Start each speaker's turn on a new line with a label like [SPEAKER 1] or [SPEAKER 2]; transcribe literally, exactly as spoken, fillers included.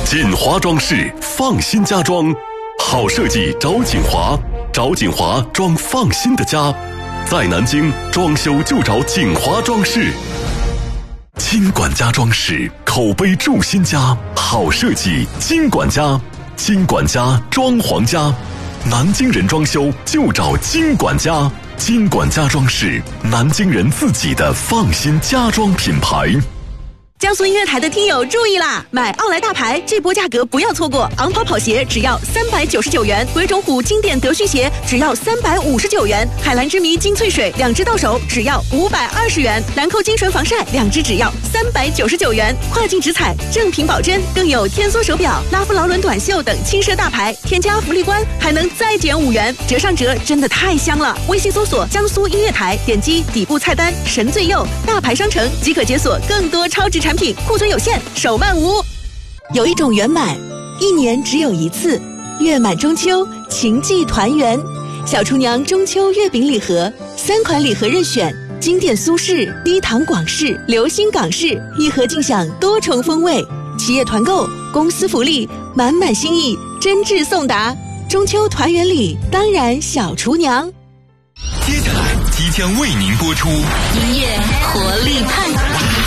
[SPEAKER 1] 锦华装饰，放心家装，好设计找锦华，找锦华装放心的家。在南京装修就找锦华装饰。金管家装饰，口碑筑新家，好设计金管家，金管家装潢家，南京人装修就找金管家，金管家装饰，南京人自己的放心家装品牌。
[SPEAKER 2] 江苏音乐台的听友注意啦！买奥莱大牌这波价格不要错过，昂跑跑鞋只要三百九十九元，鬼冢虎经典德训鞋只要三百五十九元，海蓝之谜金萃水两支到手只要五百二十元，兰蔻精纯防晒两支只要三百九十九元，跨境直采正品保真，更有天梭手表、拉夫劳伦短袖等轻奢大牌，添加福利关还能再减五元，折上折真的太香了！微信搜索江苏音乐台，点击底部菜单神最右大牌商城即可解锁更多超值产品，库存有限，手慢无。有一种圆满，一年只有一次，月满中秋，情寄团圆。小厨娘中秋月饼礼盒，三款礼盒任选，经典苏式、低糖广式、流心港式，一盒尽享多重风味。企业团购，公司福利，满满心意，真挚送达。中秋团圆礼，当然小厨娘。
[SPEAKER 3] 接下来即将为您播出音乐活力派。